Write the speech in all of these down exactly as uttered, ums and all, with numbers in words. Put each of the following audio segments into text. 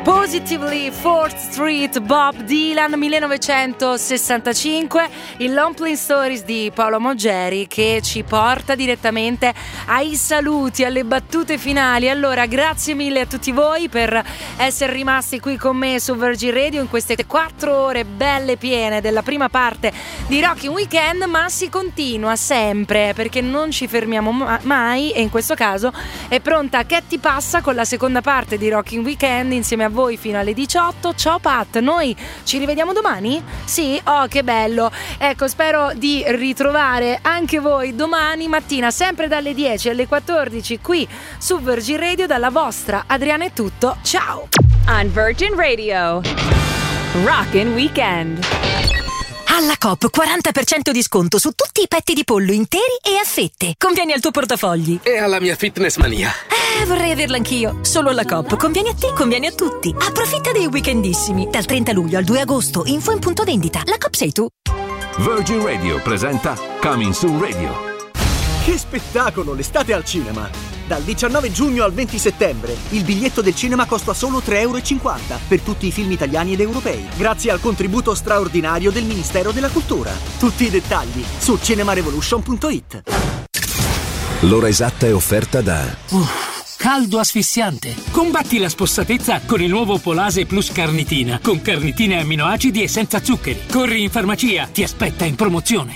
Positively fourth Street, Bob Dylan, millenovecentosessantacinque, il Long Playing Stories di Paolo Moggeri che ci porta direttamente ai saluti, alle battute finali. Allora, grazie mille a tutti voi per essere rimasti qui con me su Virgin Radio in queste quattro ore belle piene della prima parte di Rockin' Weekend, ma si continua sempre perché non ci fermiamo ma- mai e in questo caso è pronta Che ti passa con la seconda parte di Rockin' Weekend insieme a voi fino alle diciotto. Ciao Pat, noi ci rivediamo domani? Sì? Oh, che bello! Ecco, spero di ritrovare anche voi domani mattina, sempre dalle dieci alle quattordici qui su Virgin Radio. Dalla vostra Adriana è tutto, ciao! On Virgin Radio, Rockin' Weekend. Alla Coop quaranta per cento di sconto su tutti i petti di pollo interi e a fette. Conviene al tuo portafogli. E alla mia fitness mania. Eh, vorrei averla anch'io. Solo alla Coop. Conviene a te, conviene a tutti. Approfitta dei weekendissimi. Dal trenta luglio al due agosto. Info in punto vendita. La Coop sei tu. Virgin Radio presenta Coming Soon Radio. Che spettacolo, l'estate al cinema! Dal diciannove giugno al venti settembre il biglietto del cinema costa solo tre euro e cinquanta per tutti i film italiani ed europei, grazie al contributo straordinario del Ministero della Cultura. Tutti i dettagli su cinemarevolution punto it. L'ora esatta è offerta da Uff, caldo asfissiante. Combatti la spossatezza con il nuovo Polase Plus Carnitina, con carnitine e amminoacidi e senza zuccheri. Corri in farmacia, ti aspetta in promozione.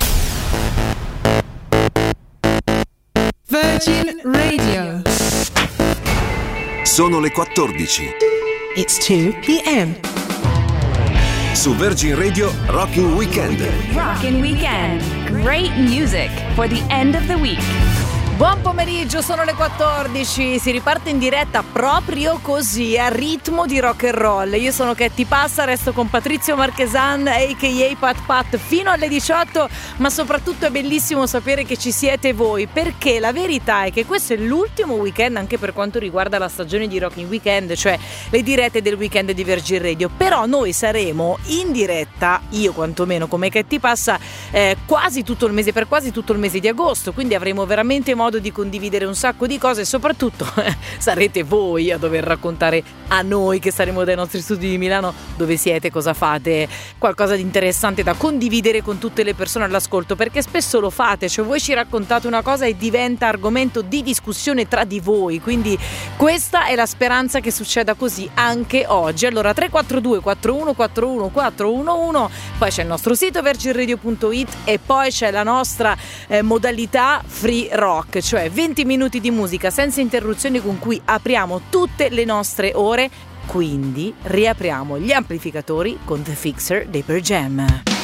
Virgin Radio. Sono le quattordici. It's two p.m. Su Virgin Radio Rockin' Weekend. Rockin' Weekend. Great music for the end of the week. Buon pomeriggio, sono le quattordici, si riparte in diretta proprio così, a ritmo di rock and roll. Io sono Che ti passa, resto con Patrizio Marchesan, a k a. Pat Pat, fino alle diciotto, ma soprattutto è bellissimo sapere che ci siete voi, perché la verità è che questo è l'ultimo weekend anche per quanto riguarda la stagione di Rockin' Weekend, cioè le dirette del weekend di Virgin Radio. Però noi saremo in diretta, io quantomeno come Che ti passa, eh, quasi tutto il mese, per quasi tutto il mese di agosto, quindi avremo veramente modo di condividere un sacco di cose e soprattutto eh, sarete voi a dover raccontare a noi che saremo dai nostri studi di Milano dove siete, cosa fate, qualcosa di interessante da condividere con tutte le persone all'ascolto, perché spesso lo fate, cioè voi ci raccontate una cosa e diventa argomento di discussione tra di voi, quindi questa è la speranza che succeda così anche oggi. Allora tre quattro due quattro uno quattro uno quattro uno uno, poi c'è il nostro sito virgin radio punto it e poi c'è la nostra eh, modalità free rock, cioè venti minuti di musica senza interruzioni con cui apriamo tutte le nostre ore, quindi riapriamo gli amplificatori con The Fixer dei Pearl Jam.